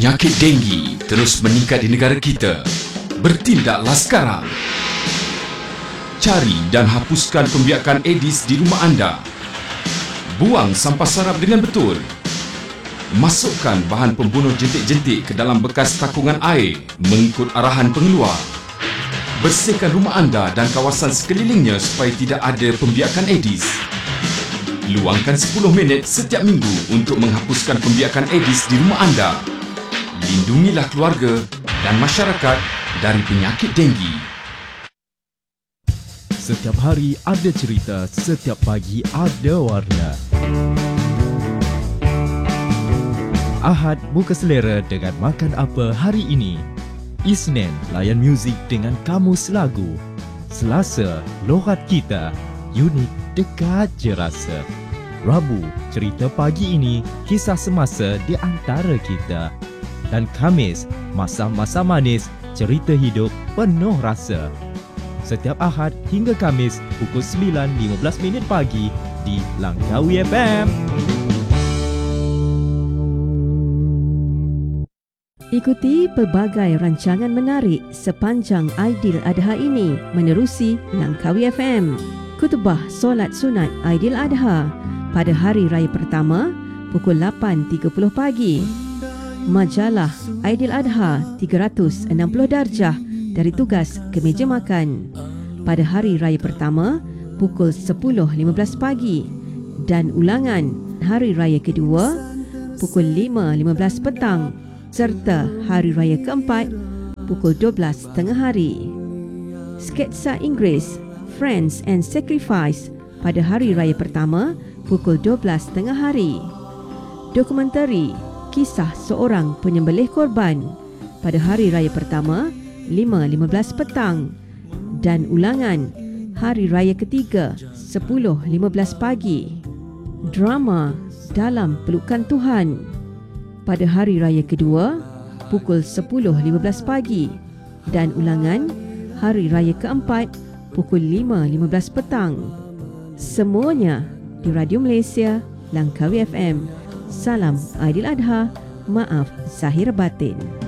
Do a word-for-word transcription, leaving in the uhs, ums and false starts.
Penyakit denggi terus meningkat di negara kita. Bertindaklah sekarang. Cari dan hapuskan pembiakan Aedes di rumah anda. Buang sampah sarap dengan betul. Masukkan bahan pembunuh jentik-jentik ke dalam bekas takungan air mengikut arahan pengeluar. Bersihkan rumah anda dan kawasan sekelilingnya supaya tidak ada pembiakan Aedes. Luangkan sepuluh minit setiap minggu untuk menghapuskan pembiakan Aedes di rumah anda. Lindungilah keluarga dan masyarakat dari penyakit denggi. Setiap hari ada cerita, setiap pagi ada warna. Ahad buka selera dengan makan apa hari ini. Isnin layan muzik dengan kamus lagu. Selasa loghat kita, unik dekat je rasa. Rabu cerita pagi ini, kisah semasa di antara kita. Dan Khamis masa-masa manis, cerita hidup penuh rasa. Setiap Ahad hingga Khamis pukul sembilan lima belas minit pagi di Langkawi F M. Ikuti pelbagai rancangan menarik sepanjang Aidiladha ini menerusi Langkawi F M. Khutbah solat sunat Aidiladha pada hari raya pertama pukul lapan tiga puluh pagi. Majalah Aidiladha tiga ratus enam puluh darjah dari tugas ke meja makan pada hari raya pertama pukul sepuluh lima belas pagi dan ulangan hari raya kedua pukul lima lima belas petang serta hari raya keempat pukul dua belas tengah hari. Sketsa Inggeris Friends and Sacrifice pada hari raya pertama pukul dua belas tengah hari. Dokumentari Kisah Seorang Penyembelih Korban pada hari raya pertama lima lima belas petang dan ulangan hari raya ketiga sepuluh lima belas pagi. Drama Dalam Pelukan Tuhan pada hari raya kedua pukul sepuluh lima belas pagi dan ulangan hari raya keempat pukul lima lima belas petang. Semuanya di Radio Malaysia Langkawi F M. Salam Aidiladha, maaf zahir batin.